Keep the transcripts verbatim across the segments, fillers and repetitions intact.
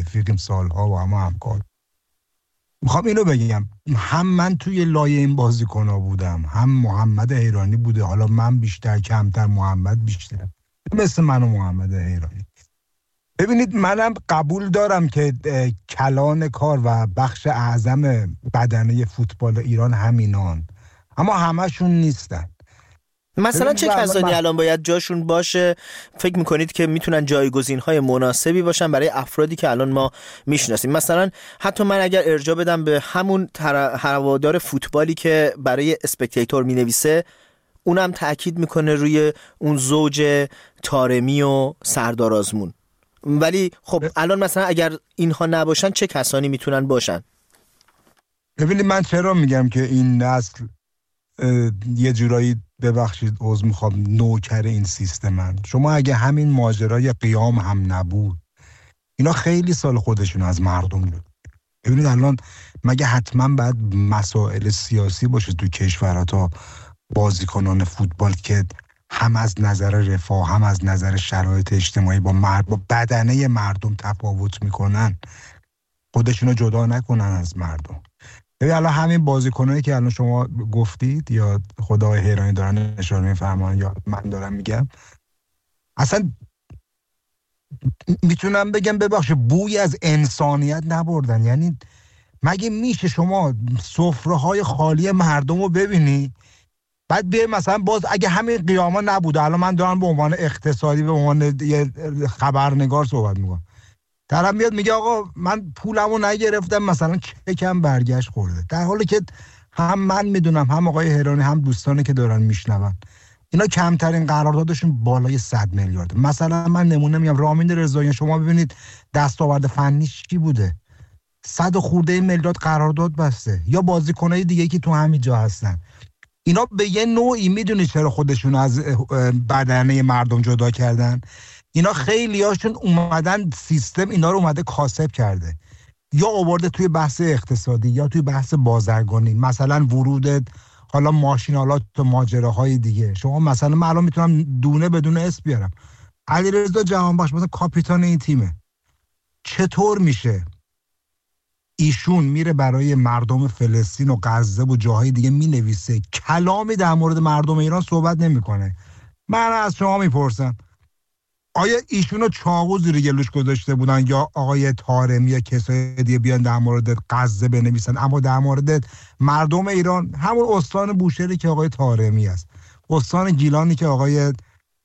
رفیقیم سالها و هم همکار. میخوام اینو بگم، هم من توی لایه این بازیکن‌ها بودم، هم محمد حیرانی بوده، حالا من بیشتر کمتر، محمد بیشتر، مثل من و محمد حیرانی. ببینید منم قبول دارم که کلان کار و بخش اعظم بدنه فوتبال ایران همینان، اما همشون نیستن. مثلا چه کسانی من... الان باید جاشون باشه فکر میکنید که میتونن جایگزین‌های مناسبی باشن برای افرادی که الان ما میشناسیم؟ مثلا حتی من اگر ارجاع بدم به همون تر... هوادار فوتبالی که برای اسپکتاتور مینویسه، اونم تأکید میکنه روی اون زوج طارمی و سردار آزمون. ولی خب الان مثلا اگر اینها نباشن چه کسانی میتونن باشن؟ ببینید من چرا میگم که این نسل یه جورایی، ببخشید عذر میخوام، نوکر این سیستمن. شما اگه همین ماجرای قیام هم نبود، اینا خیلی سال خودشون از مردم داد. ببینید الان مگه حتما باید مسائل سیاسی باشه تو کشورها تا بازیکنان فوتبال که هم از نظر رفاه هم از نظر شرایط اجتماعی با مرد با بدنه مردم تفاوت میکنن، خودشونو جدا نکنن از مردم؟ ببین الان همین بازیکنایی که الان شما گفتید یا خدای حیرانی دارن اشاره میفرمان یا من دارم میگم، اصلا میتونم بگم ببخشید بوی از انسانیت نبردن. یعنی مگه میشه شما سفره های خالی مردم رو ببینی بعد بیه مثلا باز اگه همین قیاما نبوده، الان من دارم به عنوان اقتصادی به عنوان یه خبرنگار صحبت میکنم، طرف میاد میگه آقا من پولمو نگرفتم مثلا چکم برگشت خورده، در حالی که هم من میدونم هم آقای حیرانی هم دوستانی که دارن میشنون اینا کمترین قراردادشون بالای صد میلیارد. مثلا من نمونه میگم رامین رضایی، شما ببینید دستاورد فنیش چی بوده، صد خورده میلیارد قرارداد بسته، یا بازیکنای دیگه که تو همین جا هستن. اینا به یه نوعی میدونی چرا خودشون از بدنه مردم جدا کردن؟ اینا خیلی هاشون اومدن سیستم اینا رو اومده کاسب کرده، یا آورده توی بحث اقتصادی یا توی بحث بازرگانی، مثلا ورود حالا ماشینالات و ماجراهای دیگه. شما مثلا من الان میتونم دونه بدون اسم بیارم، علیرضا جهانبخش مثلا کاپیتان این تیمه، چطور میشه ایشون میره برای مردم فلسطین و غزه و جاهای دیگه مینویسه، کلامی در مورد مردم ایران صحبت نمیکنه؟ من از شما میپرسم آیا ایشونو چاقو زیر گلوش گذاشته بودن یا آقای طارمی یا کسای دیگه بیان در مورد غزه بنویسن، اما در مورد مردم ایران همون استان بوشهری که آقای طارمی است، استان گیلانی که آقای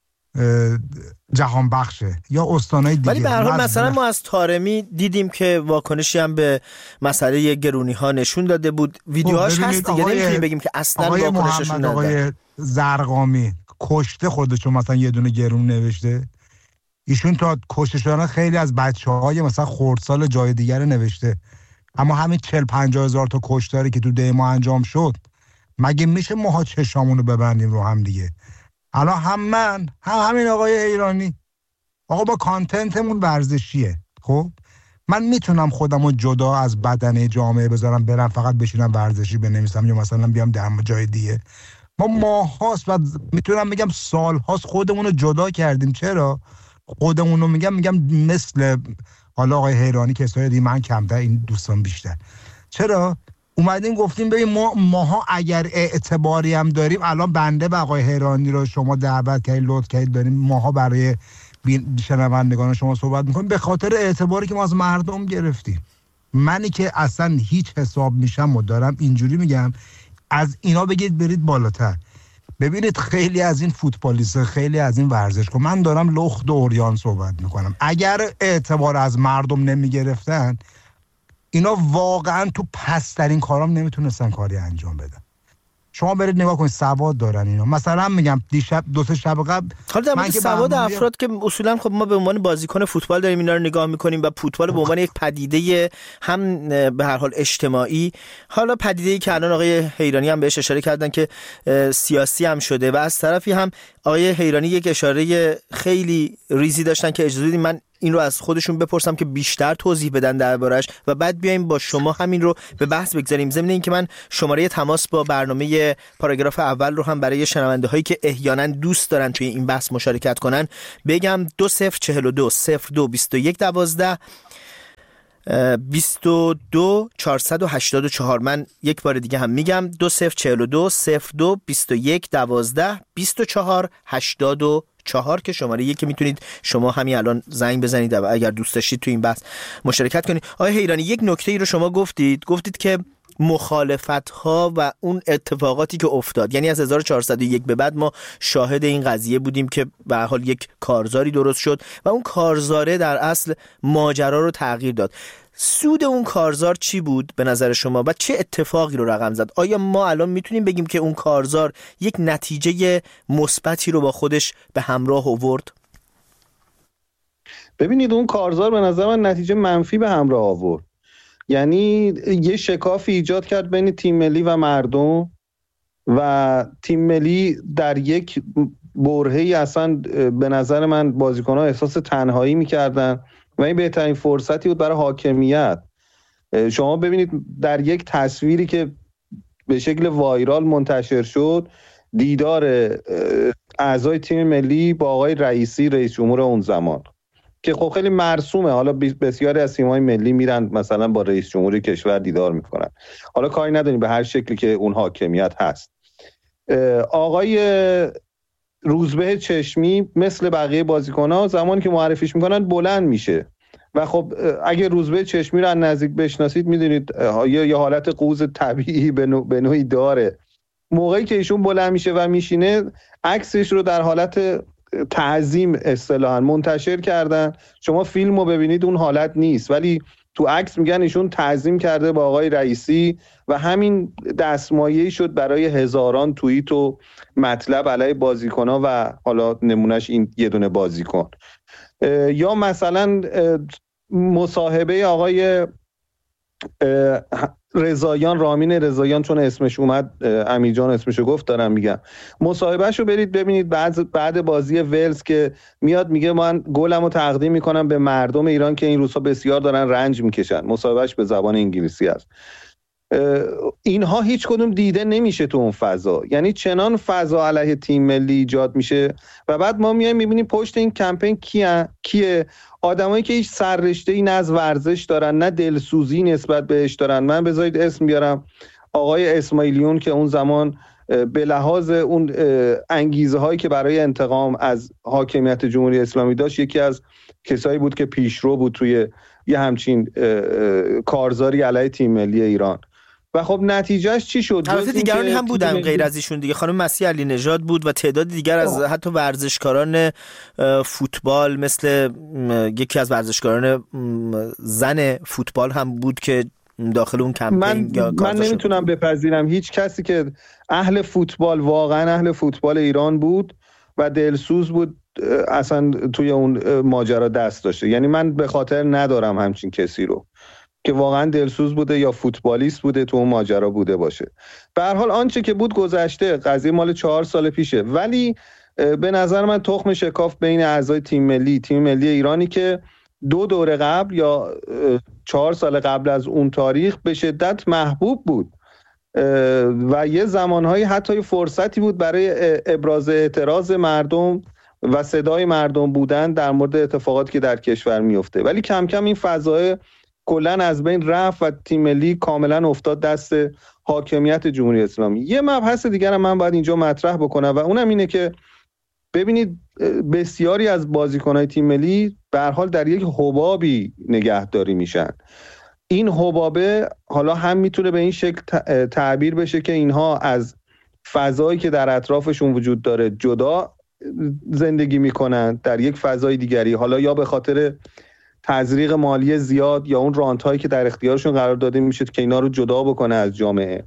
جهان بخشه، یا استانای دیگه. ولی به هر حال مثلا ما از طارمی دیدیم که واکنشی هم به مسئله گرونی ها نشون داده بود، ویدیوهاش هست دیگه، نمیتونیم بگیم که اصلا واکنششون نداره. آقای زرقامی کشته خودشون مثلا یه دونه گرون نوشته، ایشون تا کشته شدن خیلی از بچه‌های مثلا خردسال جای دیگر نوشته، اما همین چهل پنجاه هزار تا کشتاری که تو ده ما انجام شد، مگه میشه ماها چشامونو ببندیم رو هم دیگه؟ الان هم من هم همین آقای حیرانی، آقا با کانتنتمون ورزشیه، خب من میتونم خودمو جدا از بدنه جامعه بذارم برم فقط بشینم ورزشی بنویسم یا مثلا بیام در جای دیگه؟ ما ماهاست و میتونم بگم سالهاست خودمونو جدا کردیم. چرا خودمونو میگم؟ میگم مثل حالا آقای حیرانی کسای دیگه، من کمتر، این دوستان بیشتر. چرا اومدیم گفتیم ببین ما ماها اگر اعتباری هم داریم، الان بنده و آقای حیرانی رو شما دعوت کردید لطف کردید داریم ماها برای شنوندگان شما صحبت میکنیم به خاطر اعتباری که ما از مردم گرفتیم. منی که اصلا هیچ حساب میشم و دارم اینجوری میگم، از اینا بگید برید بالاتر. ببینید خیلی از این فوتبالیست، خیلی از این ورزشکار، من دارم لخت و اوریان صحبت میکنم، اگر اعتبار از مردم نمیگرفتن اینا واقعا تو پسترین کارام نمیتونستن کاری انجام بدن. شما برید نگاه کنید سواد دارن اینا. مثلا میگم دیشب دو سه شب قبل حالا در مورد سواد افراد که اصولا خب ما به عنوان بازیکن فوتبال داریم اینا رو نگاه میکنیم و فوتبال به عنوان یک پدیده هم به هر حال اجتماعی، حالا پدیده‌ای که الان آقای حیرانی هم بهش اشاره کردن که سیاسی هم شده، و از طرفی هم آقای حیرانی یک اشاره خیلی ریزی داشتن که اجازه بدید من این رو از خودشون بپرسم که بیشتر توضیح بدن دربارش و بعد بیایم با شما همین رو به بحث بگذاریم. ضمن این که من شماره تماس با برنامه پاراگراف اول رو هم برای شنونده هایی که احیانا دوست دارن توی این بحث مشارکت کنن بگم: دو صفر چهل و دو صفر دو بیست و یک دوازده بیست و دو چهارصد و هشتاد و چهار. من یک بار دیگه هم میگم دو صفر چهل و دو صفر دو بیست و یک دوازده بیست و چهار هشتاد و چهار که شماره یک که میتونید شما همین الان زنگ بزنید و اگر دوست داشتید تو این بحث مشارکت کنید. آقای حیرانی، یک نکته ای رو شما گفتید گفتید که مخالفت ها و اون اتفاقاتی که افتاد، یعنی از هزار و چهارصد و یک به بعد ما شاهد این قضیه بودیم که به هر حال یک کارزاری درست شد و اون کارزاره در اصل ماجرا رو تغییر داد. سود اون کارزار چی بود به نظر شما و چه اتفاقی رو رقم زد؟ آیا ما الان میتونیم بگیم که اون کارزار یک نتیجه مثبتی رو با خودش به همراه آورد؟ ببینید اون کارزار به نظر من نتیجه منفی به همراه آورد. یعنی یه شکافی ایجاد کرد بین تیم ملی و مردم و تیم ملی در یک برهه‌ای اصلا به نظر من بازیکن‌ها احساس تنهایی می‌کردن و این بهترین فرصتی بود برای حاکمیت. شما ببینید در یک تصویری که به شکل وایرال منتشر شد، دیدار اعضای تیم ملی با آقای رئیسی رئیس جمهور اون زمان که خب خیلی مرسومه، حالا بسیاری از تیم‌های ملی میرن مثلا با رئیس جمهور کشور دیدار میکنن، حالا کاری نداریم به هر شکلی که اون حاکمیت هست. آقای روزبه چشمی مثل بقیه بازیکن‌ها زمانی که معرفیش میکنن بلند میشه و خب اگه روزبه چشمی رو از نزدیک بشناسید میدونید یه حالت قوز طبیعی به نوعی داره. موقعی که ایشون بلند میشه و میشینه عکسش رو در حالت تعظیم اصطلاحاً منتشر کردن. شما فیلمو ببینید اون حالت نیست، ولی تو عکس میگن ایشون تعظیم کرده با آقای رئیسی و همین دستمایه‌ای شد برای هزاران توییت و مطلب علیه بازیکن‌ها و حالا نمونهش این یه دونه بازیکن. یا مثلا مصاحبه آقای رضاییان، رامین رضاییان، چون اسمش اومد امیر جان اسمشو گفت دارم میگم، مصاحبهشو برید ببینید بعد بعد بازی ولز که میاد میگه من گلمو تقدیم میکنم به مردم ایران که این روزها بسیار دارن رنج میکشن. مصاحبهش به زبان انگلیسی است. اینها هیچ کدوم دیده نمیشه تو اون فضا، یعنی چنان فضا علیه تیم ملی ایجاد میشه و بعد ما میایم میبینیم پشت این کمپین کیه کیه آدمایی که هیچ سررشته‌ای نه از ورزش دارن نه دلسوزی نسبت بهش دارن. من بذارید اسم بیارم، آقای اسماعیلیون که اون زمان به لحاظ اون انگیزه هایی که برای انتقام از حاکمیت جمهوری اسلامی داشت یکی از کسایی بود که پیشرو بود توی یه همچین کارزاری علیه تیم ملی ایران و خب نتیجهش چی شد؟ البته دیگرانی هم بودن غیر از ایشون دیگه، خانم مسیح علی نژاد بود و تعداد دیگر از حتی ورزشکاران فوتبال مثل یکی از ورزشکاران زن فوتبال هم بود که داخل اون کمپین. من, من نمیتونم بپذیرم هیچ کسی که اهل فوتبال، واقعا اهل فوتبال ایران بود و دلسوز بود اصلا توی اون ماجرا دست داشته. یعنی من به خاطر ندارم همچین کسی رو که واقعا دلسوز بوده یا فوتبالیست بوده تو اون ماجرا بوده باشه. به هر حال آنچه که بود گذشته، قضیه مال چهار سال پیشه، ولی به نظر من تخم شکاف بین اعضای تیم ملی تیم ملی ایرانی که دو دوره قبل یا چهار سال قبل از اون تاریخ به شدت محبوب بود و یه زمانهایی حتی فرصتی بود برای ابراز اعتراض مردم و صدای مردم بودن در مورد اتفاقاتی که در کشور میفته، ولی کم کم این فضای کلن از بین رفت و تیم ملی کاملا افتاد دست حاکمیت جمهوری اسلامی. یه مبحث دیگر هم من باید اینجا مطرح بکنم و اونم اینه که ببینید بسیاری از بازیکن‌های تیم ملی به هر حال در یک حبابی نگهداری میشن. این حبابه حالا هم میتونه به این شکل تعبیر بشه که اینها از فضایی که در اطرافشون وجود داره جدا زندگی میکنن در یک فضای دیگری، حالا یا به خاطر تزریق مالی زیاد یا اون رانت‌هایی که در اختیارشون قرار داده میشه که اینا رو جدا بکنه از جامعه.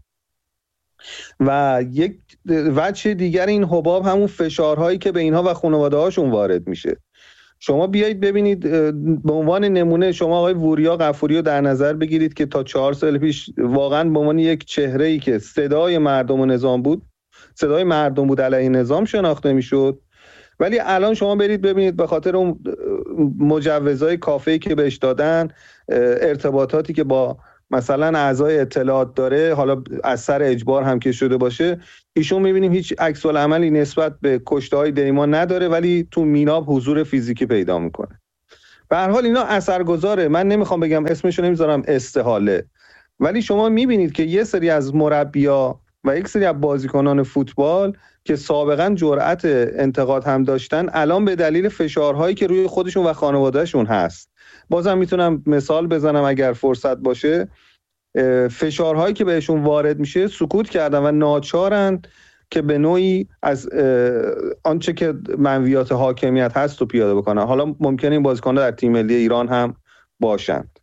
و یک وجه دیگر این حباب همون فشارهایی که به اینها و خانواده‌هاشون وارد میشه. شما بیایید ببینید به عنوان نمونه شما آقای وریا غفوری رو در نظر بگیرید که تا چهار سال پیش واقعا به عنوان یک چهره‌ای که صدای مردم و نظام بود، صدای مردم بود علیه نظام شناخته میشد، ولی الان شما برید ببینید به خاطر اون مجوزهای کافه‌ای که بهش دادن، ارتباطاتی که با مثلا اعضای اطلاعات داره، حالا از سر اجبار هم که شده باشه، ایشون میبینیم هیچ عکس العملی نسبت به کشته‌های دیما نداره ولی تو میناب حضور فیزیکی پیدا میکنه. به هر حال اینا اثرگذاره. من نمیخوام بگم اسمشو نمیذارم استحاله، ولی شما میبینید که یه سری از مربیا و یک سری از بازیکنان فوتبال که سابقا جرأت انتقاد هم داشتن، الان به دلیل فشارهایی که روی خودشون و خانوادهشون هست، بازم میتونم مثال بزنم اگر فرصت باشه، فشارهایی که بهشون وارد میشه سکوت کردن و ناچارند که به نوعی از آنچه که منویات حاکمیت هست رو پیاده بکنن. حالا ممکنه این بازیکن‌ها در تیم ملی ایران هم باشند.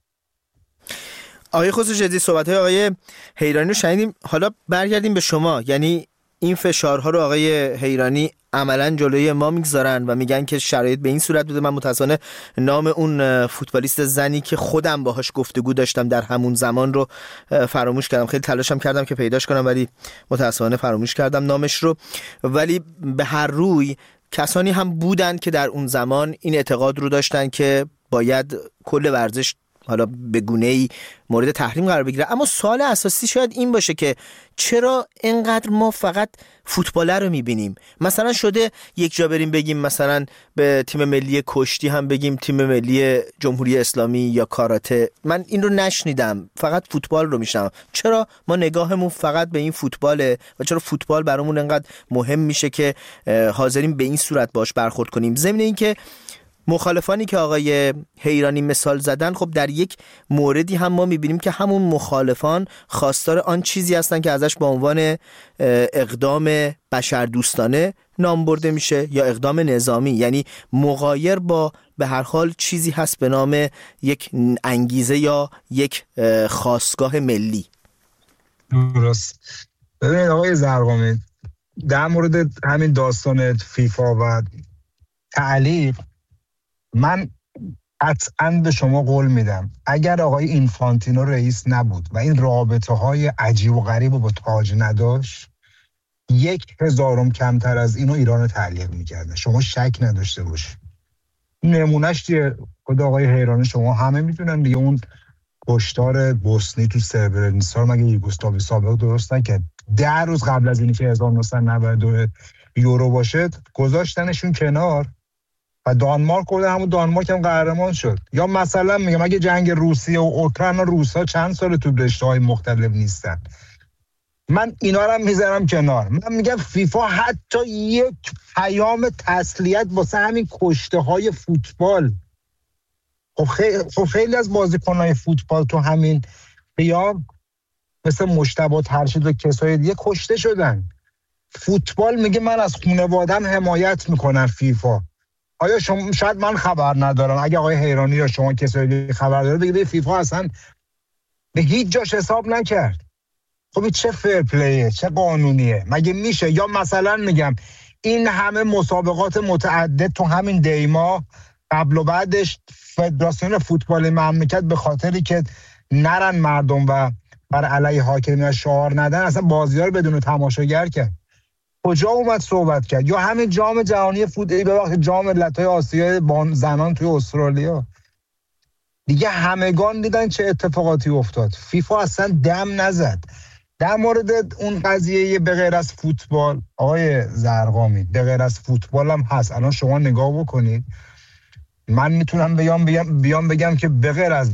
آقای خسروجدی، صحبت‌های آقای حیرانی رو شنیدیم. حالا برگردیم به شما. یعنی این فشارها رو آقای حیرانی عملاً جلوی ما میگذارن و میگن که شرایط به این صورت بوده. من متأسفانه نام اون فوتبالیست زنی که خودم باهاش گفتگو داشتم در همون زمان رو فراموش کردم. خیلی تلاشم کردم که پیداش کنم ولی متأسفانه فراموش کردم نامش رو. ولی به هر روی کسانی هم بودن که در اون زمان این اعتقاد رو داشتن که باید کل ورزش حالا به گونه‌ای مورد تحریم قرار بگیره. اما سوال اساسی شاید این باشه که چرا اینقدر ما فقط فوتبال رو میبینیم؟ مثلا شده یک جا بریم بگیم مثلا به تیم ملی کشتی هم بگیم تیم ملی جمهوری اسلامی یا کاراته. من این رو نشنیدم، فقط فوتبال رو میشنم. چرا ما نگاهمون فقط به این فوتباله و چرا فوتبال برامون اینقدر مهم میشه که حاضریم به این صورت باش برخورد کنیم؟ ضمن این که مخالفانی که آقای حیرانی مثال زدن، خب در یک موردی هم ما میبینیم که همون مخالفان خواستار آن چیزی هستن که ازش به عنوان اقدام بشردوستانه نام برده میشه یا اقدام نظامی، یعنی مغایر با به هر حال چیزی هست به نام یک انگیزه یا یک خواستگاه ملی. درست. ببینید آقای زرقامی، در مورد همین داستان فیفا و تعلیق، من قطعاً به شما قول میدم اگر آقای اینفانتینو رئیس نبود و این رابطه های عجیب و غریب رو با تاج نداشت، یک هزارم کمتر از اینو ایران رو تعلیق میکرده. شما شک نداشته باشید. نمونهش دیگه خود آقای حیرانی شما همه میدونن دیگه، اون کشتار بوسنی تو سربرنیسا مگه یوگسلاوی سابق درست نکرد؟ ده روز قبل از اینی که هزار و نهصد و نود و دو یورو باشه گذاشتنشون کنار و دانمارک بوده، همون دانمارک هم قهرمان شد. یا مثلا میگم اگه جنگ روسیه و اوکراین و روسا چند سال تو رشته‌های مختلف نیستن، من اینا رو میذارم کنار. من میگم فیفا حتی یک پیام تسلیت واسه همین کشته های فوتبال، خب خیلی, خب خیلی از بازیکن‌های فوتبال تو همین قیام مثل مجتبی ترشید و کسای دیگه کشته شدن. فوتبال میگه من از خانواده‌ام حمایت میکنم. فیفا آیا شما، شاید من خبر ندارم، اگه آقای حیرانی یا شما کسای دیگه خبر داره بگید فیفا اصلا به هیچ جاش حساب نکرد. خب چه فیر پلیه، چه قانونیه؟ مگه میشه؟ یا مثلا میگم این همه مسابقات متعدد تو همین دیما قبل و بعدش فدراسیون فوتبال مملکت به خاطری که نرن مردم و بر علیه حاکمیت شعار ندن اصلا بازی‌ها رو بدون تماشاگر کرد. کجا اومد صحبت کرد؟ یا همین جام جهانی فوتبال، ببخشید جام ملت‌های آسیا زنان توی استرالیا، دیگه همگان دیدن چه اتفاقاتی افتاد. فیفا اصلا دم نزد. در مورد اون قضیه به غیر از فوتبال آقای زرقامی، به غیر از فوتبال هم هست. الان شما نگاه بکنید، من میتونم بیام بیام بیام بگم که به غیر از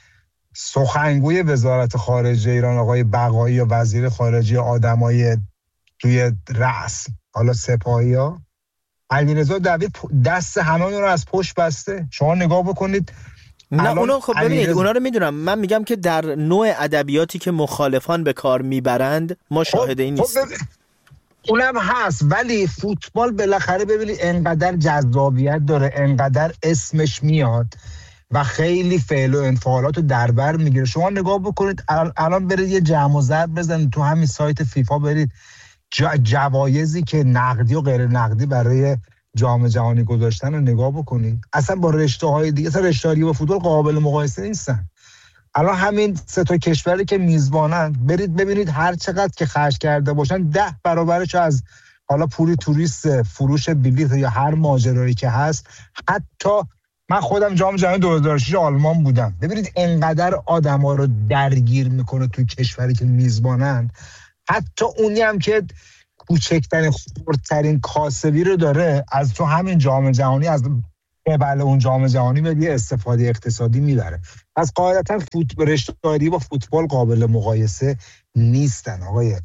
سخنگوی وزارت خارجه ایران آقای بقایی و وزیر خارجه آدمای توی رأس حالا سپاهی ها، علیرضا دوید دست همه رو از پشت بسته. شما نگاه بکنید. نه اونا خب ببینید اونا رو میدونم، من میگم که در نوع ادبیاتی که مخالفان به کار میبرند ما شاهد این نیستیم. اونم هست، ولی فوتبال بالاخره ببینید انقدر جذابیت داره، انقدر اسمش میاد و خیلی فعل و انفعالات رو در بر میگیره. شما نگاه بکنید الان برید یه جمع و ضرب بزنید تو همین سایت فیفا، برید جوایزی که نقدی و غیر نقدی برای جام جهانی گذاشتن رو نگاه بکنید، اصلا با رشته های دیگه، اصلا رشته های با فوتبال قابل مقایسه نیستن. الان همین سه تا کشوری که میزبانن برید ببینید هر چقدر که خرج کرده باشن ده برابرش از حالا پولی توریست، فروش بلیط یا هر ماجرایی که هست. حتی من خودم جام جهانی دو هزار و شش آلمان بودم، ببینید انقدر آدما رو درگیر میکنه تو کشوری که میزبانن، حتی اونی هم که کوچکترین خردترین کاسبی رو داره از تو همین جام جهانی از قبل اون جام جهانی به یه استفاده اقتصادی میبره. از قاعدتا فوتبال رشته‌بندی با فوتبال قابل مقایسه نیستن آقای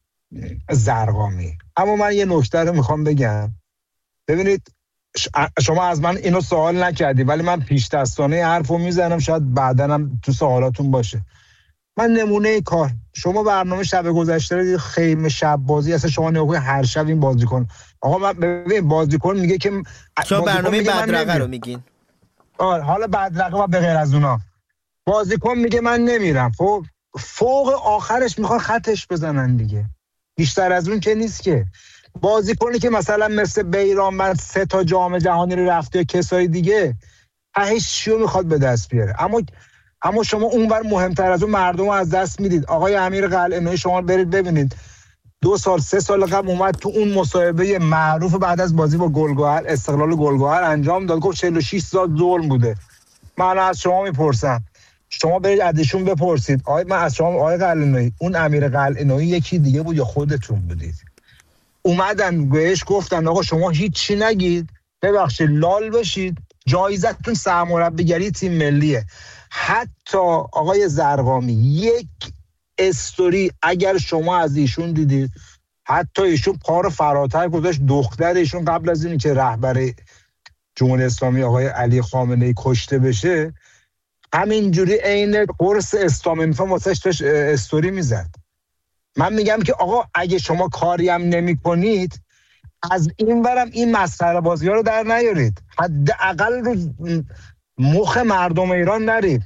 زرقامی. اما من یه نکته رو میخوام بگم. ببینید شما از من اینو سوال نکردی ولی من پیش دستانه حرفو میزنم، شاید بعداً هم تو سوالاتون باشه. من نمونه کار، شما برنامه شب گذشته رو خیمه شب بازی اصلا شما نگاه هر شب این بازیکن، آقا من ببین بازیکن میگه که شما برنامه بدرقه رو میگین. آره حالا بدرقه و به غیر از اونا بازیکن میگه من نمیرم، خب فوق آخرش میخوان خطش بزنن دیگه، بیشتر از اون که نیست که. بازیکنی که مثلا مثل بیران من سه تا جام جهانی رو رفته کسای دیگه هیچ چیو میخواد به دست بیاره، اما اما شما اونور مهمتر از اون مردم رو از دست میدید. آقای امیر قلعه‌نویی شما برید ببینید دو سال سه سال قبل اومد تو اون مصاحبه معروف بعد از بازی با گلگهر استقلال گلگهر انجام داد، گفت چهل و شش سال ظلم بوده. من از شما میپرسم، شما برید ازشون بپرسید آقای من از شما آقای قلعه‌نویی اون امیر قلعه‌نویی یکی دیگه بود یا خودتون بودید؟ اومدن بهش گفتن آقا شما هیچ چی نگید، ببخشید لال بشید، جایزتون سرمربیگری تیم ملیه. حتی آقای زرقامی یک استوری اگر شما از ایشون دیدید، حتی ایشون پا رو فراتر گذاشت، دختر ایشون قبل از اینی که رهبر جمهوری اسلامی آقای علی خامنه‌ای کشته بشه همینجوری عین قرص استامینوفن واسش داشت استوری میزد. من میگم که آقا اگه شما کاری هم نمی کنید از این ورم این مسخره بازی ها رو در نیارید، حداقل رو مخ مردم ایران نرید.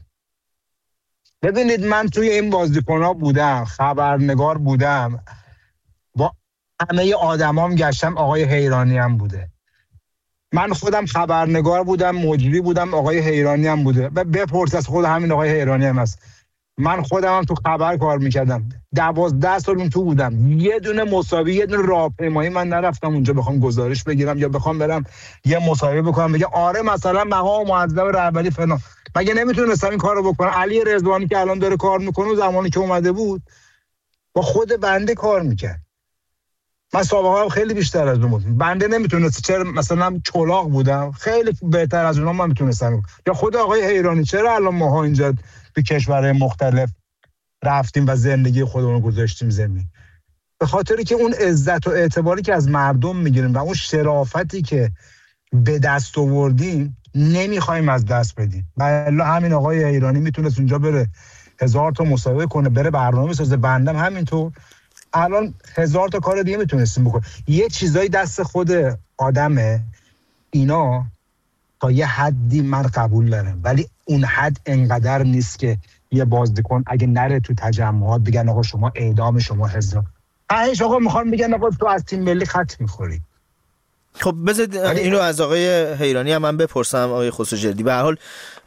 ببینید من توی این بازیکن ها بودم، خبرنگار بودم، با همه آدمام گشتم، آقای حیرانی هم بوده، من خودم خبرنگار بودم، مجری بودم، آقای حیرانی هم بوده و بپرس از خود همین آقای حیرانی هم هست. من خودم هم تو خبر کار میکردم، دوازده سال اون تو بودم، یه دونه مسابقه یه دونه راهپیمایی من نرفتم اونجا بخوام گزارش بگیرم یا بخوام برم یه مصاحبه بکنم بگم آره مثلا مقام معظم رهبری فلان. مگه نمیتونستم این کارو بکنم؟ علی رضوانی که الان داره کار میکنه زمانی که اومده بود با خود بنده کار میکرد. من سابقه خیلی بیشتر از اون بود، بنده نمیتونست، چرا مثلا چلاق بودم خیلی بهتر از اونها من میتونستم. یا خود آقای حیرانی چرا الان ماها اینجا به کشورهای مختلف رفتیم و زندگی خودمون رو گذاشتیم زمین؟ به خاطری که اون عزت و اعتباری که از مردم میگیریم و اون شرافتی که به دست آوردیم نمیخوایم از دست بدیم. بله همین آقای ایرانی میتونست اونجا بره هزار تا مصاحبه کنه، بره برنامه بسازه، بندم همینطور، الان هزار تا کار دیگه میتونستیم بکنیم. یه چیزایی دست خود آدمه، اینا تا یه حدی من قبول دارم ولی اون حد انقدر نیست که یه بازیکن اگه نره تو تجمعات بگن آقا شما اعدام، شما هزار اهش آقا میخوان بگن آقا تو از تیم ملی خط میخوری. خب بذارید اینو از آقای حیرانی هم من بپرسم. آقای خسروجلدی به هر حال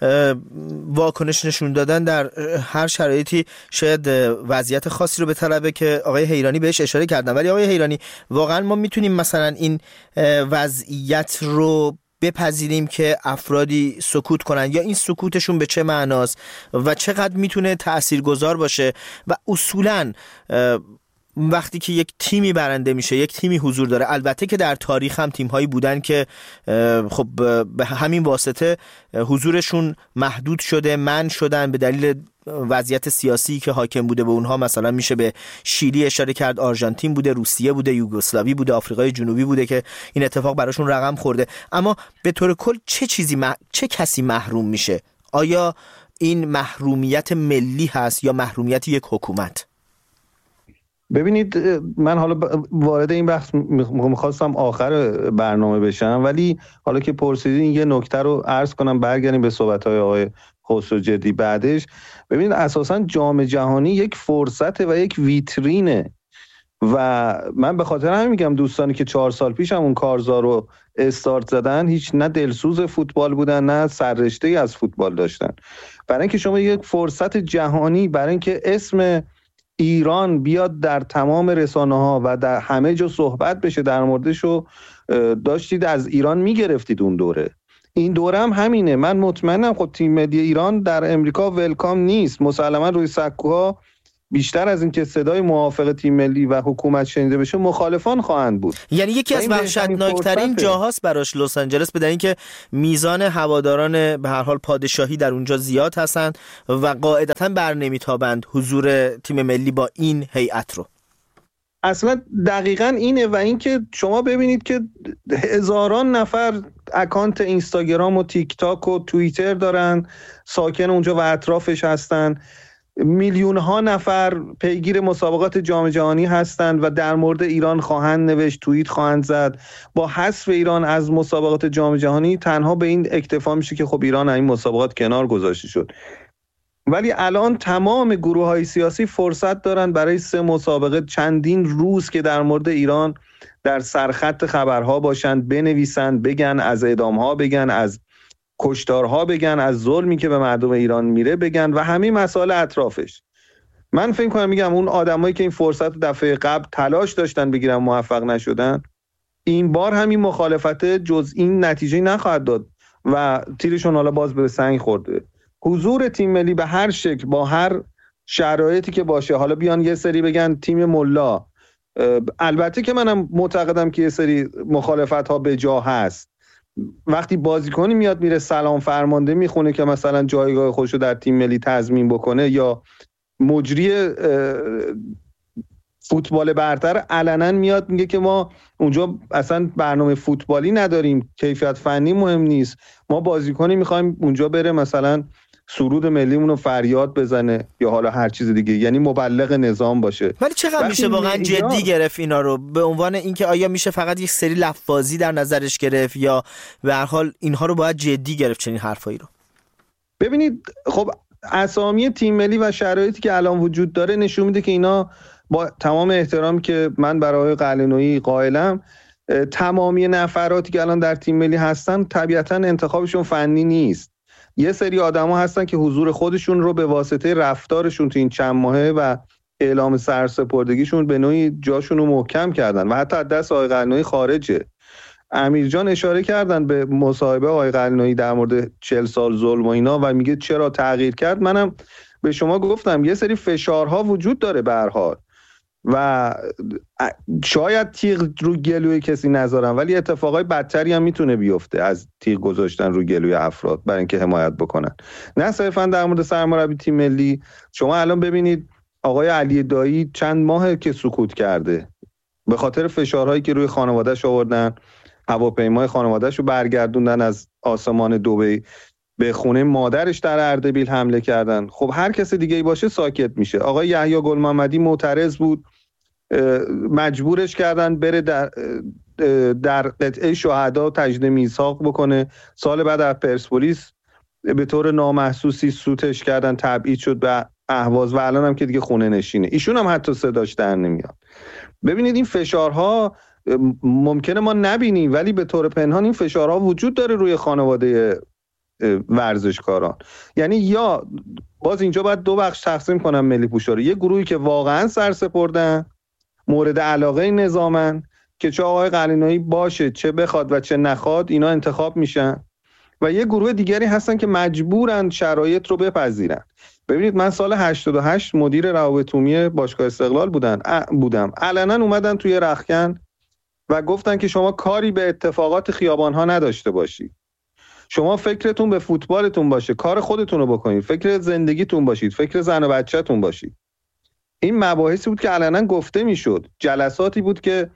واکنش نشون دادن در هر شرایطی شاید وضعیت خاصی رو به طلبه که آقای حیرانی بهش اشاره کردن، ولی آقای حیرانی واقعا ما میتونیم مثلا این وضعیت رو بپذیریم که افرادی سکوت کنن یا این سکوتشون به چه معناست و چقدر میتونه تاثیرگذار باشه؟ و اصولاً وقتی که یک تیمی برنده میشه، یک تیمی حضور داره، البته که در تاریخ هم تیم‌هایی بودن که خب به همین واسطه حضورشون محدود شده، منع شدن به دلیل وضعیت سیاسی که حاکم بوده به اونها. مثلا میشه به شیلی اشاره کرد، آرژانتین بوده، روسیه بوده، یوگسلاوی بوده، آفریقای جنوبی بوده که این اتفاق براشون رقم خورده. اما به طور کل چه چیزی مح... چه کسی محروم میشه؟ آیا این محرومیت ملی هست یا محرومیت یک حکومت؟ ببینید من حالا وارد این بحث میخواستم آخر برنامه بشم، ولی حالا که پرسیدین یه نکته رو عرض کنم برگردیم به صحبت‌های آقای خسروجلدی بعدش. ببینید اساساً جام جهانی یک فرصت و یک ویترینه و من به خاطر همین میگم دوستانی که چهار سال پیش هم اون کارزار رو استارت زدن هیچ نه دلسوز فوتبال بودن نه سررشته‌ای از فوتبال داشتن. برای اینکه شما یک فرصت جهانی برای اینکه اسم ایران بیاد در تمام رسانه‌ها و در همه جا صحبت بشه در موردش رو داشتید از ایران میگرفتید اون دوره. این دوره هم همینه. من مطمئنم خب تیم ملی ایران در امریکا ولکام نیست. مسلما روی سکوها بیشتر از این که صدای موافق تیم ملی و حکومت شنیده بشه مخالفان خواهند بود. یعنی یکی از وحشتناکترین جاهاست براش لس آنجلس، بدن اینکه میزان هواداران به هر حال پادشاهی در اونجا زیاد هستند و قاعدتاً بر نمیتابند حضور تیم ملی با این هیئت رو. اصلا دقیقاً اینه و اینکه شما ببینید که هزاران نفر اکانت اینستاگرام و تیک تاک و توییتر دارن، ساکن اونجا و اطرافش هستن، میلیون ها نفر پیگیر مسابقات جام جهانی هستند و در مورد ایران خواهند نوشت، توییت خواهند زد. با حذف ایران از مسابقات جام جهانی تنها به این اکتفا میشه که خب ایران از این مسابقات کنار گذاشته شد. ولی الان تمام گروه‌های سیاسی فرصت دارن برای سه مسابقه چندین روز که در مورد ایران در سرخط خبرها باشند، بنویسند، بگن، از اعدام‌ها بگن، از کشتارها بگن، از ظلمی که به مردم ایران میره بگن و همه مسائل اطرافش. من فکر کنم میگم اون آدمایی که این فرصت دفعه قبل تلاش داشتن بگیرن موفق نشدن، این بار همین مخالفت جز این نتیجه نخواهد داد و تیرشون حالا باز به سنگ خورده. حضور تیم ملی به هر شکل با هر شرایطی که باشه، حالا بیان یه سری بگن تیم ملا، البته که منم معتقدم که یه سری مخالفت ها به جا هست. وقتی بازیکنی میاد میره سلام فرمانده میخونه که مثلا جایگاه خودشو در تیم ملی تضمین بکنه، یا مجری فوتبال برتر علنا میاد میگه که ما اونجا اصلا برنامه فوتبالی نداریم، کیفیت فنی مهم نیست، ما بازیکنی میخوایم اونجا بره مثلا سرود ملیمون رو فریاد بزنه یا حالا هر چیز دیگه، یعنی مبلغ نظام باشه. ولی چقدر میشه واقعا جدی گرفت اینا رو؟ به عنوان اینکه آیا میشه فقط یک سری لفاظی در نظرش گرفت یا به هر حال اینها رو باید جدی گرفت چنین حرفایی رو؟ ببینید خب اسامی تیم ملی و شرایطی که الان وجود داره نشون میده که اینا با تمام احترامی که من برای آقای قلعه‌نویی قائلم، تمامی نفراتی که الان در تیم ملی هستن طبیعتاً انتخابشون فنی نیست. یه سری آدما هستن که حضور خودشون رو به واسطه رفتارشون تو این چند ماهه و اعلام سرسپردگیشون به نوعی جاشون رو محکم کردن و حتی از دست آقای قلعه‌نویی خارجه. امیر جان اشاره کردن به مصاحبه آقای قلعه‌نویی در مورد چهل سال ظلم و اینا و میگه چرا تغییر کرد. منم به شما گفتم یه سری فشارها وجود داره به هر حال و شاید تیغ رو گلوی کسی نذارن، ولی اتفاقای بدتری هم میتونه بیفته از تیغ گذاشتن رو گلوی افراد برای اینکه حمایت بکنن. نه صرفا در مورد سرمربی تیم ملی، شما الان ببینید آقای علی دایی چند ماه که سکوت کرده به خاطر فشارهایی که روی خانواده‌اش آوردن، هواپیمای خانواده‌اش رو برگردوندن از آسمان دبی، به خونه مادرش در اردبیل حمله کردن. خب هر کس دیگه ای باشه ساکت میشه. آقای یحیی گل محمدی معترض بود، مجبورش کردن بره در در قطعه شهدا تجدید میثاق بکنه. سال بعد از پرسپولیس به طور نامحسوسی سوتش کردن، تبعید شد به اهواز و الان هم که دیگه خونه نشینه. ایشون هم حتی صداش در نمیاد. ببینید این فشارها ممکنه ما نبینیم ولی به طور پنهان این فشارها وجود داره روی خانواده ورزشکاران. یعنی یا باز اینجا باید دو بخش تقسیم کنم ملی پوشا رو، یه گروهی که واقعا سرسپردن، مورد علاقه نظامن که چه آقای قلعه‌نویی باشه چه بخواد و چه نخواد اینا انتخاب میشن، و یه گروه دیگری هستن که مجبورن شرایط رو بپذیرن. ببینید من سال هشتاد و هشت مدیر روابط عمومی باشگاه استقلال بودن بودم علنا اومدن توی رختکن و گفتن که شما کاری به اتفاقات خیابان‌ها نداشته باشید، شما فکرتون به فوتبالتون باشه، کار خودتون رو بکنید، فکر زندگیتون باشید، فکر زن و بچه‌تون باشید. این مباحثی بود که علنا گفته میشد، جلساتی بود که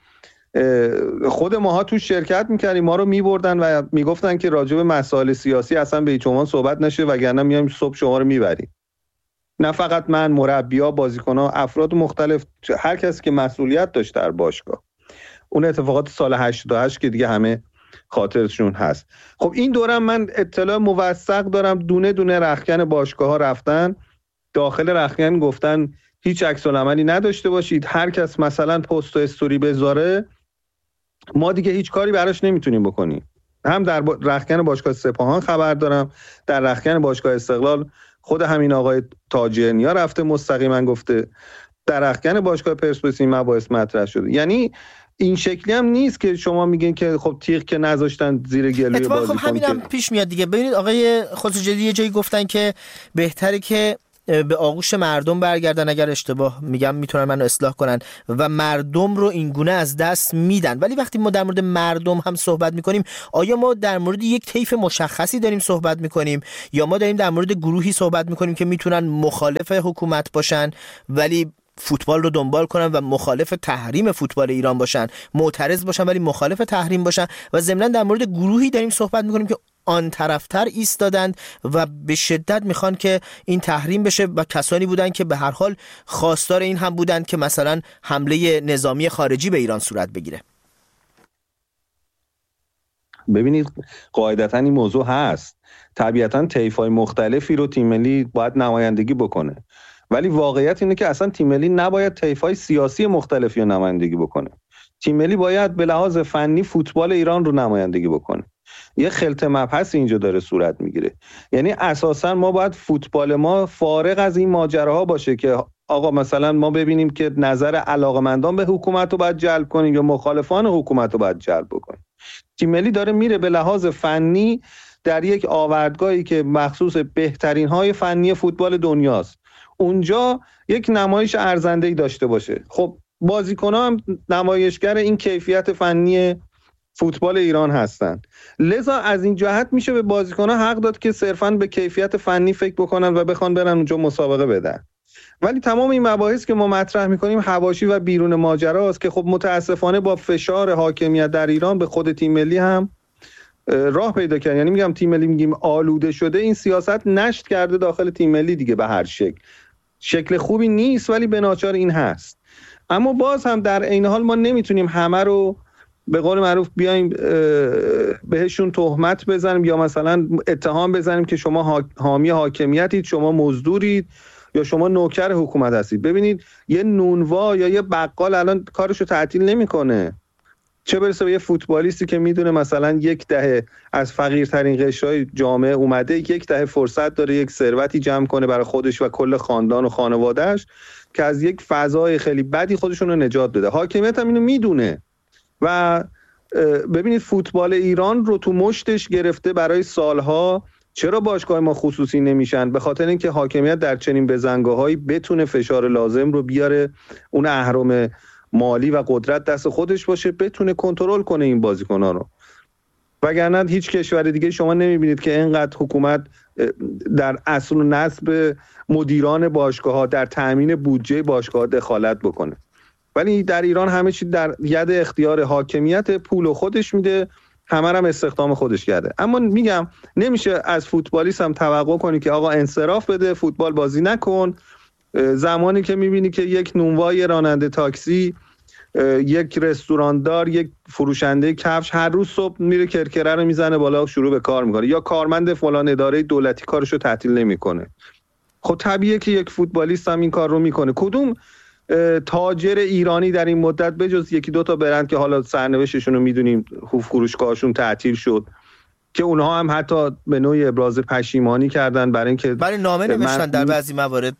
خود ماها تو شرکت میکردیم، ما رو میبردن و میگفتن که راجع به مسائل سیاسی اصلا به هیچ عنوان صحبت نشه وگرنه میایم صبح شما رو میبریم. نه فقط من، مربی‌ها، بازیکن‌ها، افراد مختلف، هر کسی که مسئولیت داشت در باشگاه. اون اتفاقات سال هشتاد و هشت که دیگه همه خاطرشون هست. خب این دورم من اطلاع موثق دارم، دونه دونه رختکن باشگاه‌ها رفتن داخل رختکن گفتن هیچ عکس العملی نداشته باشید، هر کس مثلا پست و استوری بذاره ما دیگه هیچ کاری براش نمیتونیم بکنیم. هم در رختکن باشگاه سپاهان خبر دارم، در رختکن باشگاه استقلال خود همین آقای تاجی نیا رفته مستقیما گفته، در رختکن باشگاه پرسپولیس این مباحث مطرح شده. یعنی این شکلی هم نیست که شما میگین که خب تیغ که نذاشتن زیر گلوی بازیکن. خب همین هم پیش میاد دیگه. ببینید آقای خسروجدی یه جایی گفتن که بهتره که به آغوش مردم برگردن، اگر اشتباه میگم میتونن منو اصلاح کنن، و مردم رو این گونه از دست میدن. ولی وقتی ما در مورد مردم هم صحبت میکنیم، آیا ما در مورد یک طیف مشخصی داریم صحبت میکنیم یا ما داریم در مورد گروهی صحبت میکنیم که میتونن مخالف حکومت باشن ولی فوتبال رو دنبال کنن و مخالف تحریم فوتبال ایران باشن، معترض باشن ولی مخالف تحریم باشن، و ضمناً در مورد گروهی داریم صحبت میکنیم که آن طرفتر ایستادند و به شدت میخوان که این تحریم بشه و کسانی بودن که به هر حال خواستار این هم بودن که مثلا حمله نظامی خارجی به ایران صورت بگیره؟ ببینید قاعدتاً این موضوع هست، طبیعتاً طیف‌های مختلفی رو تیم ملی باید نمایندگی بکنه، ولی واقعیت اینه که اصلا تیم ملی نباید طیف‌های سیاسی مختلفی رو نمایندگی بکنه. تیم ملی باید به لحاظ فنی فوتبال ایران رو نمایندگی بکنه. یه خلط مبحث اینجا داره صورت میگیره، یعنی اساسا ما باید فوتبال ما فارغ از این ماجراها باشه که آقا مثلا ما ببینیم که نظر علاقمندان به حکومت رو باید جلب کنیم یا مخالفان حکومت رو باید جلب بکنیم. تیم ملی داره میره به لحاظ فنی در یک آوردگاهی که مخصوص بهترین های فنی فوتبال دنیاست، اونجا یک نمایش ارزنده‌ای داشته باشه. خب بازیکن‌ها هم نمایشگر این کیفیت فنی فوتبال ایران هستن، لذا از این جهت میشه به بازیکن‌ها حق داد که صرفاً به کیفیت فنی فکر بکنن و بخوان برن اونجا مسابقه بدن. ولی تمام این مباحث که ما مطرح میکنیم حواشی و بیرون ماجراست که خب متاسفانه با فشار حاکمیت در ایران به خود تیم ملی هم راه پیدا کرد. یعنی میگم تیم ملی میگیم آلوده شده، این سیاست نشت کرده داخل تیم ملی دیگه به هر شکل. شکل خوبی نیست ولی به ناچار این هست. اما باز هم در عین حال ما نمیتونیم همه رو به قول معروف بیایم بهشون تهمت بزنیم یا مثلا اتهام بزنیم که شما حامی حاکمیتید، شما مزدورید یا شما نوکر حکومت هستید. ببینید یه نونوا یا یه بقال الان کارشو تعطیل نمیکنه، چه برسه به یه فوتبالیستی که میدونه مثلا یک دهه از فقیرترین قشرهای جامعه اومده، یک دهه فرصت داره یک ثروتی جمع کنه برای خودش و کل خاندان و خانوادهش که از یک فضای خیلی بدی خودشون رو نجات بده. حاکمیت هم اینو میدونه و ببینید فوتبال ایران رو تو مشتش گرفته برای سالها. چرا باشگاه ما خصوصی نمیشن؟ به خاطر اینکه حاکمیت در چنین بزنگاهایی بتونه فشار لازم رو بیاره، اون اهرم مالی و قدرت دست خودش باشه، بتونه کنترل کنه این بازیکن‌ها رو. وگرنه هیچ کشور دیگه شما نمیبینید که اینقدر حکومت در اصل و نسب مدیران باشگاه‌ها در تامین بودجه باشگاه‌ها دخالت بکنه. ولی در ایران همه چی در ید اختیار حاکمیت، پول خودش میده، همه هم استخدام خودش کرده. اما میگم نمیشه از فوتبالیست هم توقع کنی که آقا انصراف بده، فوتبال بازی نکن. زمانی که میبینی که یک نونوای راننده تاکسی، یک رستوراندار، یک فروشنده کفش هر روز صبح میره کرکره رو میزنه بالا شروع به کار میکنه، یا کارمند فلان اداره دولتی کارشو تعطیل نمیکنه، خب طبیعیه که یک فوتبالیست هم این کار رو میکنه. کدوم تاجر ایرانی در این مدت بجز یکی دو تا برند که حالا سرنوشتشون رو میدونیم، فروشگاهشون تعطیل شد، که اونها هم حتی به نوعی ابراز پشیمانی کردن برای اینکه برای نامه نوشتن در بعضی موارد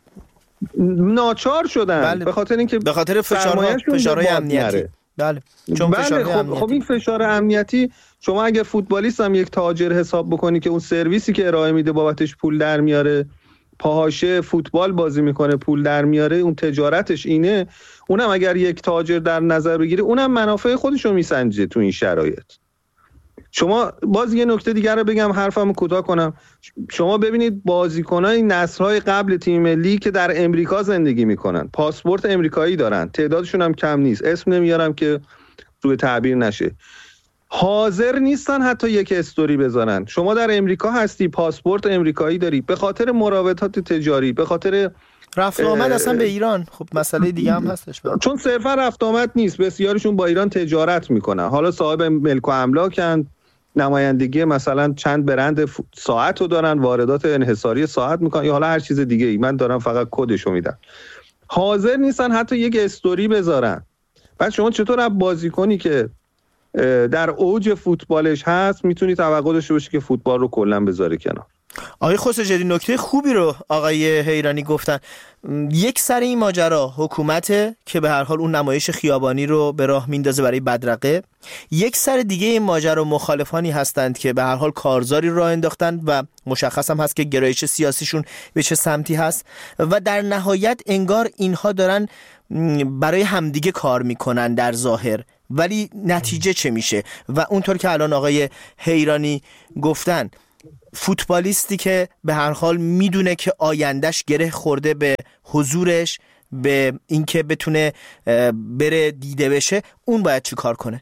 ناچار شدن، بله. به خاطر اینکه به خاطر فشارهای فشارهای امنیتی. بله چون بله فشارهای خب, امنیتی. خب این فشار امنیتی شما اگه فوتبالیست هم یک تاجر حساب بکنی که اون سرویسی که ارائه میده بابتش پول در میاره، پاهاشه فوتبال بازی میکنه پول در میاره، اون تجارتش اینه، اونم اگر یک تاجر در نظر بگیره اونم منافع خودش رو میسنجه تو این شرایط. شما باز یه نکته دیگر رو بگم حرفمو کوتاه کنم، شما ببینید بازیکنای نسل‌های قبل تیم ملی که در امریکا زندگی میکنن، پاسپورت امریکایی دارن، تعدادشون هم کم نیست، اسم نمیارم که روی تعبیر نشه، حاضر نیستن حتی یک استوری بذارن. شما در امریکا هستی، پاسپورت امریکایی داری، به خاطر مراودات تجاری، به خاطر رفت آمد اصلا به ایران، خب مسئله دیگه هم هستش بقید. چون صرفا رفت آمد نیست، بسیارشون با ایران تجارت میکنن، حالا صاحب ملک و املاکن، نمایندگی مثلا چند برند ساعت رو دارن، واردات انحصاری ساعت میکنن یا حالا هر چیز دیگه ای، من دارم فقط کدشو میدم. حاضر نیستن حتی یک استوری بذارن. بعد شما چطور از بازیکنی که در اوج فوتبالش هست میتونی توقع داشته باشی که فوتبال رو کلا بذاره کنار؟ آقای خسروجدی نکته خوبی رو آقای حیرانی گفتن. یک سر این ماجرا حکومته که به هر حال اون نمایش خیابانی رو به راه میندازه برای بدرقه، یک سر دیگه این ماجرا مخالفانی هستند که به هر حال کارزاری راه انداختن و مشخص هم هست که گرایش سیاسیشون به چه سمتی هست و در نهایت انگار اینها دارن برای همدیگه کار میکنن در ظاهر، ولی نتیجه چه میشه؟ و اونطور که الان آقای حیرانی گفتن، فوتبالیستی که به هر حال میدونه که آیندهش گره خورده به حضورش، به اینکه بتونه بره دیده بشه، اون باید چی کار کنه؟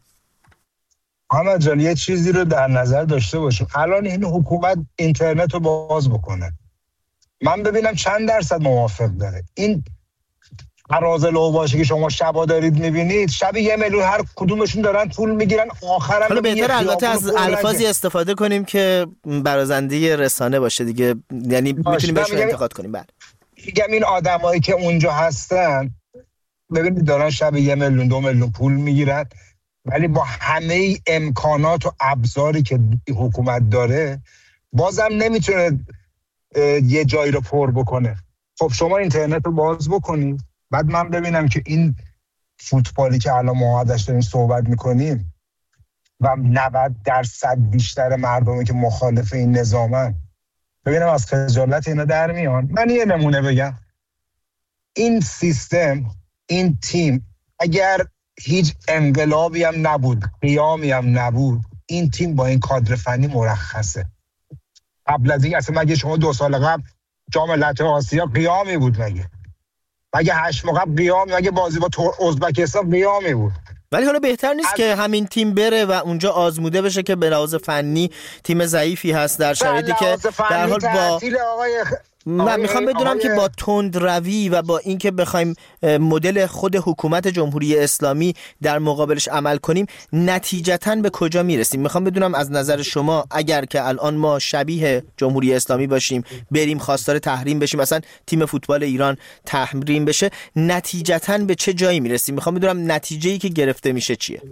محمد جان یه چیزی رو در نظر داشته باشیم. الان این حکومت اینترنت رو باز بکنه، من ببینم چند درصد موافق داره. این عراض لوباشی که شما شبا دارید میبینید، شب یه میلیون هر کدومشون دارن پول میگیرن، آخرم حالا بهتر البته از الفاظی استفاده کنیم که برازنده رسانه باشه دیگه، یعنی میتونیم بهشون انتقاد کنیم. بعد میگم این آدمایی که اونجا هستن ببینید دارن شب یه میلیون دو میلیون پول میگیرن، ولی با همه امکانات و ابزاری که حکومت داره بازم نمیتونه یه جایی رو پر بکنه. خب شما اینترنت رو باز بکنید، بعد من ببینم که این فوتبالی که الان ما ازش داریم صحبت میکنیم و نود درصد بیشتر مردمی که مخالف این نظامن، ببینم از خجالت اینا در میان. من یه نمونه بگم، این سیستم، این تیم اگر هیچ انقلابی هم نبود، قیامی هم نبود، این تیم با این کادر فنی مرخصه. قبل از این اصلا مگه شما دو سال قبل جام ملت‌های آسیا قیامی بود؟ مگه مگه هشت ماه قبل قیامی؟ مگه بازی با ازبکستان قیامی بود؟ ولی حالا بهتر نیست از... که همین تیم بره و اونجا آزموده بشه که به لحاظ فنی تیم ضعیفی هست در شرایطی که در حال با آقای من میخوام بدونم آقای... که با تند روی و با اینکه بخوایم مدل خود حکومت جمهوری اسلامی در مقابلش عمل کنیم، نتیجتاً به کجا میرسیم؟ میخوام بدونم از نظر شما اگر که الان ما شبیه جمهوری اسلامی باشیم، بریم خواستار تحریم بشیم، مثلا تیم فوتبال ایران تحریم بشه، نتیجتاً به چه جایی میرسیم؟ میخوام بدونم نتیجه‌ای که گرفته میشه چیه؟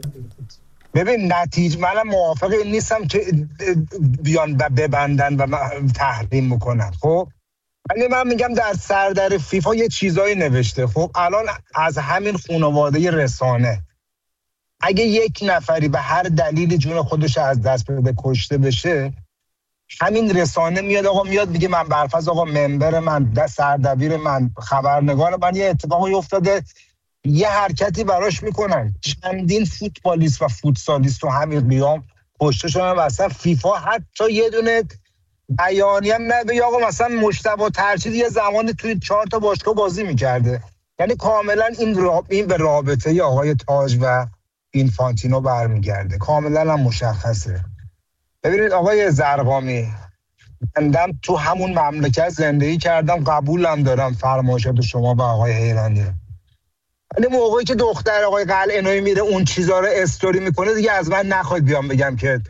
ببین نتیجه، منم موافق این نیستم که بیان ببندن و تحریم بکنن. خب ولی من میگم در سردر فیفا یه چیزایی نوشته. خب الان از همین خانواده رسانه اگه یک نفری به هر دلیلی جون خودش از دست بده، کشته بشه، همین رسانه میاد آقا میاد میگه من برفض آقا ممبر من، دست سردبیر من، خبرنگار من یه اتفاقی افتاده، یه حرکتی براش میکنن. چندین فوتبالیست و فوتسالیست تو همین قیام کشته شدن و اصلا فیفا حتی یه دونه بیانیه هم نبی آقا مثلا مجتبی ترچید یه زمانی توی چهار تا باشگاه بازی میکرده. یعنی کاملا این راب... این به رابطه آقای تاج و اینفانتینو برمیگرده، کاملا هم مشخصه. ببینید آقای زرقامی، بندم تو همون مملکت زندگی کردم، قبولم دارم فرمایشات شما و آقای حیرانی، ولی موقعی که دختر آقای قلعه‌نویی میره اون چیزا رو استوری میکنه دیگه از من نخواید بیام بگم که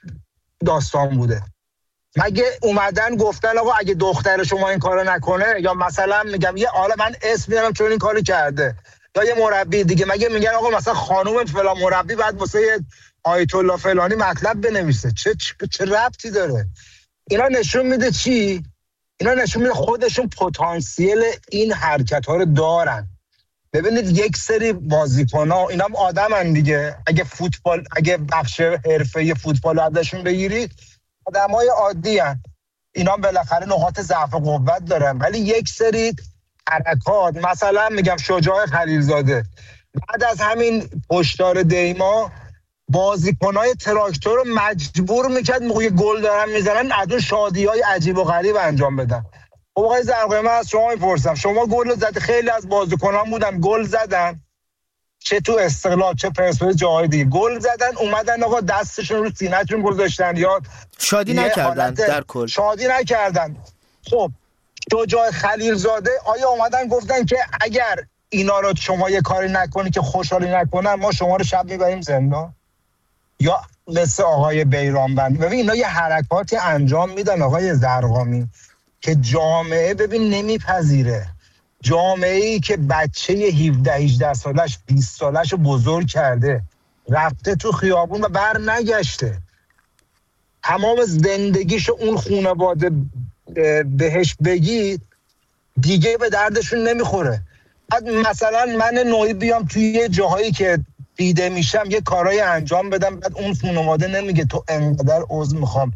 داستان بوده. مگه اومدن گفتن آقا اگه دختر شما این کارو نکنه، یا مثلا میگم یه حالا من اسم میارم چون این کارو کرده، یا یه مربی دیگه، مگه میگن آقا مثلا خانم فلان مربی بعد واسه آیت الله فلانی مطلب بنویسه؟ چه چه ربطی داره؟ اینا نشون میده چی؟ اینا نشون میده خودشون پتانسیل این حرکت ها رو دارن. ببینید یک سری بازیکن‌ها اینا هم آدمن دیگه، اگه فوتبال اگه بخش حرفه‌ای فوتبال ازشون بگیرید آدمای عادی هستن، اینا بالاخره نقاط ضعف و قوت دارن، ولی یک سری حرکات، مثلا میگم شجاع خلیلزاده بعد از همین هشدار دیما بازیکنای تراکتور رو مجبور میکرد موقع گل دارن میزنن از اون شادی‌های عجیب و غریب انجام بدن. آقای زرقامی من از شما میپرسم، شما گل زدید، خیلی از بازیکنان بودن گل زدن، چه تو استقلال چه پرسپولیس جاهای دیگه گل زدن، اومدن آقا دستشون رو سینه‌شون گذاشتن یا شادی نکردن، در کل شادی نکردن. خب شجاع خلیلزاده آیا اومدن گفتن که اگر اینا رو شما یه کاری نکنی که خوشحالی نکنن ما شما رو شب میبریم زندان؟ یا مثل آقای بیرانبند، ببین اینا یه حرکاتی انجام میدن آقای زرقامی که جامعه ببین نمیپذیره. جامعه‌ای که بچه هفده هجده سالش بیست سالش رو بزرگ کرده، رفته تو خیابون و بر نگشته، تمام زندگیش اون خانواده بهش بگید دیگه به دردشون نمیخوره. بعد مثلا من نوعی بیام توی یه جاهایی که دیده میشم یه کارهای انجام بدم، بعد اون خانواده نمیگه تو انقدر عذر میخوام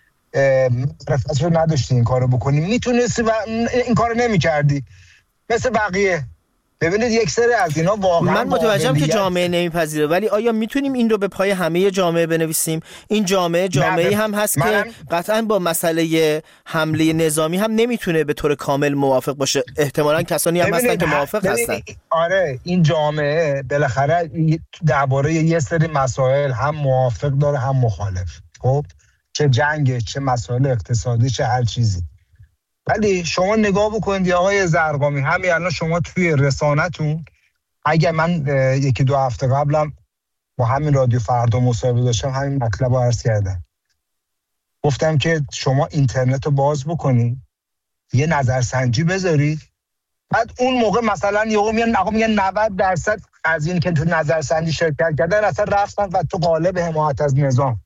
رفت رو نداشتی این کارو بکنی، میتونستی و این کارو نمیکردی مثل بقیه. ببینید یک سری از اینا واقعا من متوجهم که جامعه نمیپذیره، ولی آیا میتونیم این رو به پای همه جامعه بنویسیم؟ این جامعه جامعه‌ای هم هست که قطعا با مسئله حمله نظامی هم نمیتونه به طور کامل موافق باشه. احتمالاً کسانی هم هستن که موافق هستن. آره این جامعه بالاخره درباره یه سری مسائل هم موافق داره هم مخالف، خب چه جنگ، چه مسائل اقتصادی، چه هر چیزی. ولی شما نگاه بکنید آقای زرقامی، همین الان شما توی رسانتون، اگر من یکی دو هفته قبلم با همین رادیو فردا مصاحبه داشتم همین مطلب رو عرض کردم، گفتم که شما اینترنت رو باز بکنید یه نظرسنجی بذارید، بعد اون موقع مثلا یهو میگن آقا میگن نود درصد از این که تو نظرسنجی شرکت کردن اصلا رفتن و تو قالب حمایت از نظام.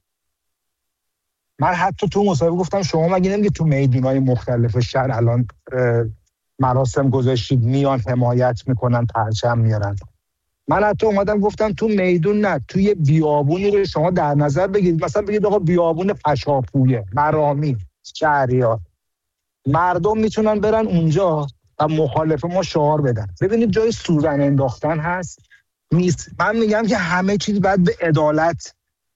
من حتی تو مصاحبه گفتم شما مگه نمیگه تو میدونای مختلف شهر الان مراسم گذاشتید میان حمایت میکنن پرچم میارن؟ من حتی اومدم گفتم تو میدون نه، توی بیابونی رو شما در نظر بگیرید، مثلا بگید آقا بیابون پشاپویه، مرامی، شهریار، مردم میتونن برن اونجا و مخالف ما شعار بدن. ببینید جای سوزن انداختن هست نیست. من میگم که همه چیز باید به عدالت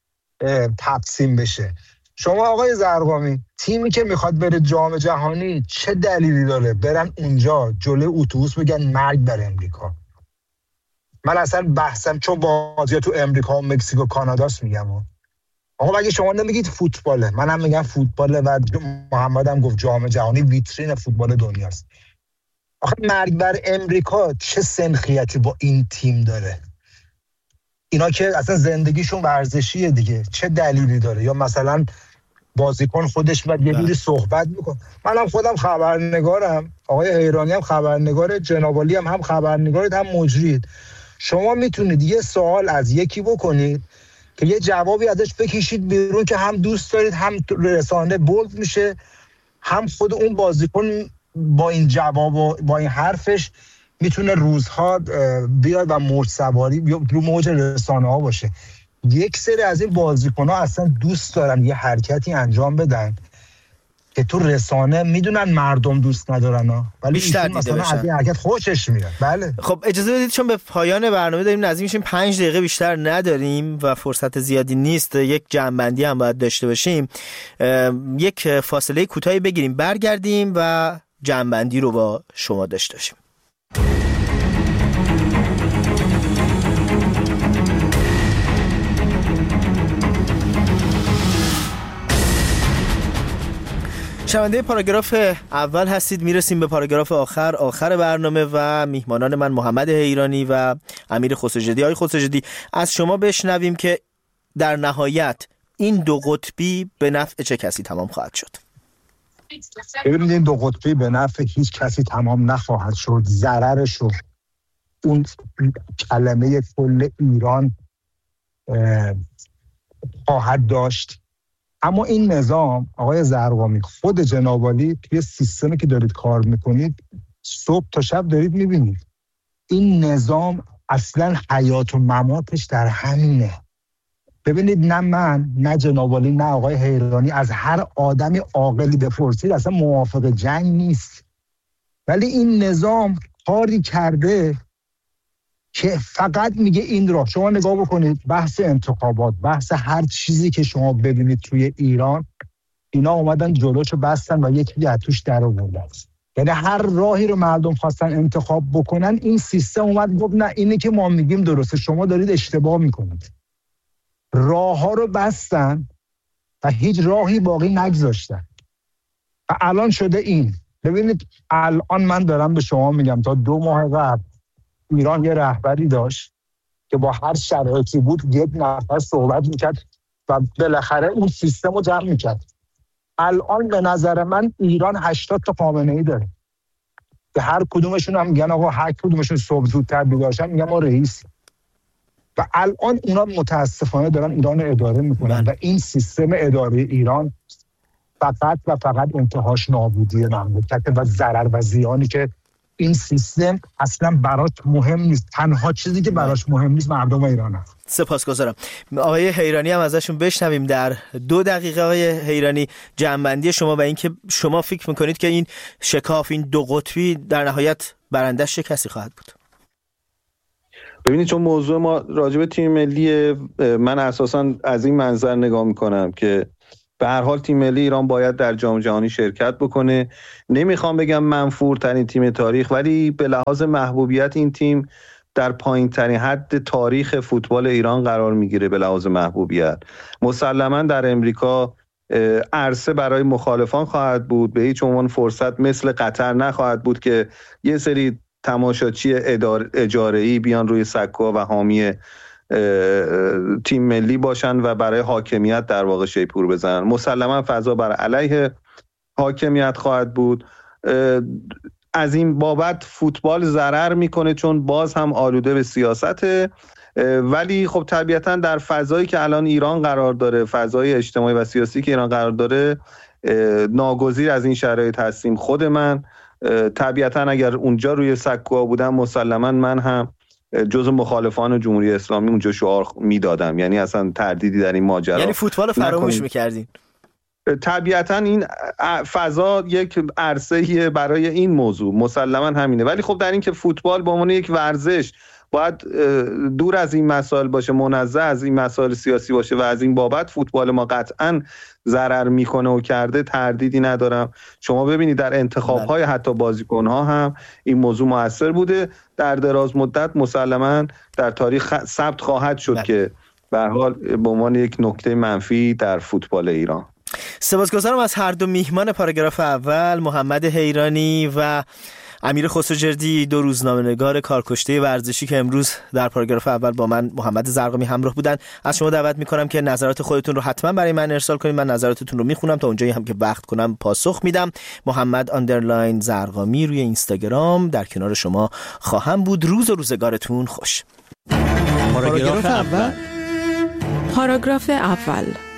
تقسیم بشه. شما آقای زرقامی تیمی که میخواد بره جام جهانی چه دلیلی داره برن اونجا جلوی اتوبوس بگن مرگ بر امریکا؟ من اصلا بحثم چون بازی تو امریکا و مکزیک و کاناداست میگم. آقا مگه شما نمیگید فوتباله؟ منم میگم فوتباله و محمد هم گفت جام جهانی ویترین فوتبال دنیاست. آخه مرگ بر امریکا چه سنخیتی با این تیم داره؟ اینا که اصلا زندگیشون ورزشیه دیگه، چه دلیلی داره؟ یا مثلا بازیکن خودش باید یه جوری صحبت میکنه. منم خودم خبرنگارم، آقای حیرانی هم خبرنگار، جناب عالی هم هم خبرنگارید هم مجرید. شما میتونید یه سوال از یکی بکنید که یه جوابی ازش بکشید بیرون که هم دوست دارید، هم رسانه بولد میشه، هم خود اون بازیکن با این جواب و با این حرفش میتونه روزها بیاد و موج سواری رو موج رسانه ها باشه. یک سری از این بازیکن ها اصلا دوست دارن یه حرکتی انجام بدن که تو رسانه میدونن مردم دوست ندارن ها، ولی بیشتر دیده مثلا بشن. از این حرکت خوشش میاد. بله خب اجازه بدید چون به پایان برنامه داریم نزدیک میشیم، پنج دقیقه بیشتر نداریم و فرصت زیادی نیست، یک جمع‌بندی هم باید داشته باشیم، یک فاصله کوتاهی بگیریم برگردیم و جمع‌بندی رو با شما داشته باشیم. شنونده پاراگراف اول هستید، میرسیم به پاراگراف آخر آخر برنامه و میهمانان من محمد حیرانی و امیر خسروجدی. آقای خسروجدی از شما بشنویم که در نهایت این دو قطبی به نفع چه کسی تمام خواهد شد؟ ببینید این دو قطبی به نفع هیچ کسی تمام نخواهد شد. ضررش رو اون کلمه کل ایران خواهد داشت. اما این نظام آقای زرقامی، خود جناب عالی توی سیستمی که دارید کار میکنید صبح تا شب دارید میبینید این نظام اصلا حیات و مماتش در همینه. ببینید نه من نه جناب عالی نه آقای حیرانی از هر آدمی عاقلی بپرسید اصلا موافق جنگ نیست، ولی این نظام کاری کرده که فقط میگه این را. شما نگاه بکنید بحث انتخابات، بحث هر چیزی که شما ببینید توی ایران، اینا اومدن جلوشو بستن و یکی از توش در آوردن. یعنی هر راهی رو مردم خواستن انتخاب بکنن، این سیستم اومد گفت نه اینی که ما میگیم درسته، شما دارید اشتباه میکنید. راه ها رو بستن و هیچ راهی باقی نگذاشتن و الان شده این. ببینید الان من دارم به شما میگم تا دو ماه قبل ایران یه رهبری داشت که با هر شرایطی بود یک نفر صحبت میکرد و بالاخره اون سیستم رو جمع میکرد. الان به نظر من ایران هشتاد تا خامنه‌ای داره که هر کدومشون هم میگن آقا هر کدومشون صبح زودتر بیدار شن میگن ما رئیس. و الان اونا متاسفانه دارن ایران رو اداره میکنن و این سیستم اداره ایران فقط و فقط انتهاش نابودی مملکت و ضرر و زیانی که این سیستم اصلا براش مهم نیست. تنها چیزی که براش مهم نیست مردم ایران هست. سپاسگزارم. آقای حیرانی هم ازشون بشنویم در دو دقیقه. آقای حیرانی، جنبندی شما و اینکه شما فکر میکنید که این شکاف، این دو قطبی در نهایت برندش چه کسی خواهد بود؟ ببینید چون موضوع ما راجع به تیم ملی، من اساساً از این منظر نگاه میکنم که به هر حال تیم ملی ایران باید در جام جهانی شرکت بکنه. نمیخوام بگم منفورترین تیم تاریخ، ولی به لحاظ محبوبیت این تیم در پایین ترین حد تاریخ فوتبال ایران قرار میگیره. به لحاظ محبوبیت مسلماً در امریکا عرصه برای مخالفان خواهد بود، به هیچ عنوان فرصت مثل قطر نخواهد بود که یه سری تماشاچی اجاره‌ای بیان روی سکو و حامی تیم ملی باشن و برای حاکمیت در واقع شیپور بزنن. مسلما فضا بر علیه حاکمیت خواهد بود. از این بابت فوتبال ضرر میکنه چون باز هم آلوده به سیاسته، ولی خب طبیعتا در فضایی که الان ایران قرار داره، فضای اجتماعی و سیاسی که ایران قرار داره، ناگزیر از این شرایط هستیم. خود من طبیعتا اگر اونجا روی سکوها بودم مسلما من هم جزء مخالفان جمهوری اسلامی اونجا شعار میدادم، یعنی اصلا تردیدی در این ماجرا، یعنی فوتبال فراموش میکردین. طبیعتا این فضا یک عرصه‌ای برای این موضوع مسلما همینه، ولی خب در این که فوتبال به عنوان یک ورزش باید دور از این مسائل باشه، منزه از این مسائل سیاسی باشه و از این بابت فوتبال ما قطعا ضرر میکنه و کرده، تردیدی ندارم. شما ببینید در انتخاب‌های حتی بازیکن‌ها هم این موضوع مؤثر بوده. در دراز مدت مسلماً در تاریخ ثبت خواهد شد بله. که به هر حال به عنوان یک نکته منفی در فوتبال ایران. سپاسگزارم از هر دو میهمان پاراگراف اول، محمد حیرانی و امیر خسروجردی، دو روزنامه‌نگار کارکشته ورزشی که امروز در پاراگراف اول با من محمد زرقامی همراه بودن. از شما دعوت می‌کنم که نظرات خودتون رو حتما برای من ارسال کنید. من نظراتتون رو میخونم، تا اونجایی هم که وقت کنم پاسخ میدم. محمد آندرلاین زرقامی روی اینستاگرام در کنار شما خواهم بود. روز و روزگارتون خوش. پاراگراف اول. پاراگراف اول